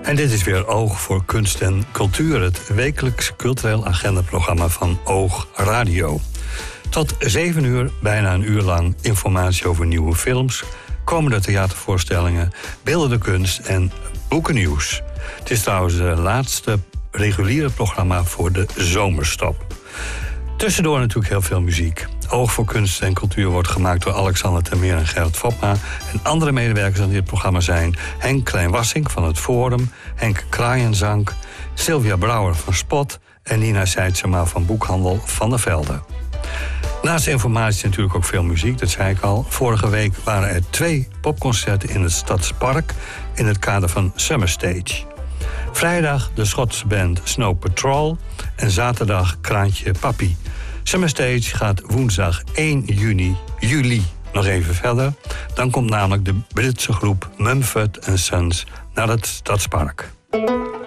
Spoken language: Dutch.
En dit is weer Oog voor Kunst en Cultuur, het wekelijks cultureel agendaprogramma van Oog Radio. Tot 7 uur, bijna een uur lang, informatie over nieuwe films, komende theatervoorstellingen, beeldende kunst en boekennieuws. Het is trouwens het laatste reguliere programma voor de zomerstop. Tussendoor natuurlijk heel veel muziek. Oog voor Kunst en Cultuur wordt gemaakt door Alexander Termeer en Gerrit Fopma. En andere medewerkers aan dit programma zijn Henk Klein-Wassink van het Forum, Henk Kraaienzank, Sylvia Brouwer van Spot en Nina Seidsema van Boekhandel Van der Velde. Naast informatie natuurlijk ook veel muziek, dat zei ik al. Vorige week waren er 2 popconcerten in het Stadspark in het kader van Summer Stage. Vrijdag de Schotse band Snow Patrol en zaterdag Kraantje Papi. Summer Stage gaat woensdag 1 juli nog even verder. Dan komt namelijk de Britse groep Mumford & Sons naar het Stadspark.